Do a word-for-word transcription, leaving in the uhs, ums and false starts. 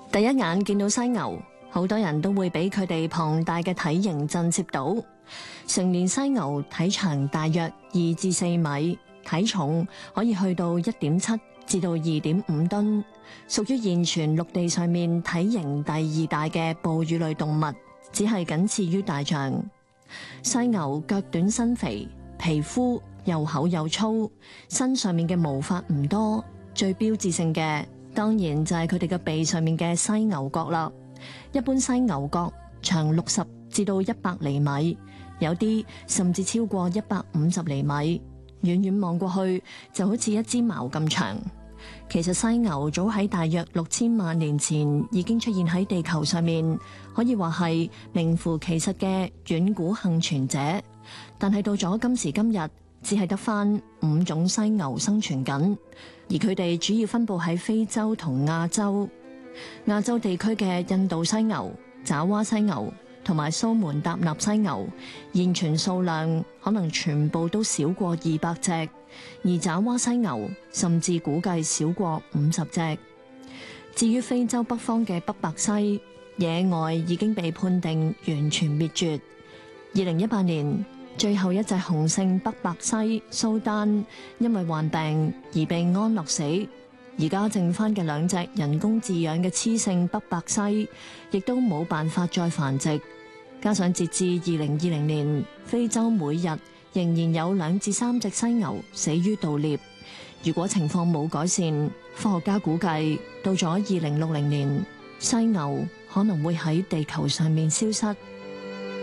第一眼見到犀牛，好多人都會俾佢哋龐大嘅體型震懾到。成年犀牛體長大約二至四米，體重可以去到一點七至到二點五噸，屬於現存陸地上面體型第二大嘅哺乳類動物，只係僅次於大象。犀牛腳短身肥，皮膚又厚又粗，身上面嘅毛髮唔多，最標誌性嘅當然就係佢哋嘅鼻上面嘅犀牛角啦。一般犀牛角長六十至到一百厘米，有啲甚至超過一百五十厘米，遠遠望過去就好似一支矛咁長。其實犀牛早喺大約六千萬年前已經出現喺地球上面，可以話係名副其實嘅遠古幸存者。但係到咗今時今日，只係得返五種犀牛生存緊，而佢哋主要分布喺非洲同亞洲。亞洲地區嘅印度犀牛、爪哇犀牛同埋蘇門答臘犀牛，現存數量可能全部都少過二百隻，而爪哇犀牛甚至估計少過五十隻。至於非洲北方嘅北白犀，野外已經被判定完全滅絕。二零一八年，最後一隻雄性北白犀蘇丹因為患病而被安樂死，而家剩翻嘅兩隻人工飼養嘅雌性北白犀，亦都冇辦法再繁殖。加上截至二零二零年，非洲每日仍然有兩至三隻犀牛死於盜獵。如果情況冇改善，科學家估計到咗二零六零年，犀牛可能會喺地球上面消失。